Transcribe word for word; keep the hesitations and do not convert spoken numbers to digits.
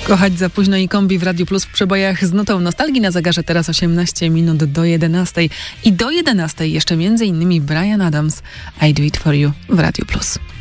Kochać za późno i Kombi w Radiu Plus w przebojach z nutą nostalgii. Na zegarze teraz osiemnaście minut do jedenastej. I do jedenastej jeszcze między innymi Bryan Adams, I Do It For You w Radiu Plus.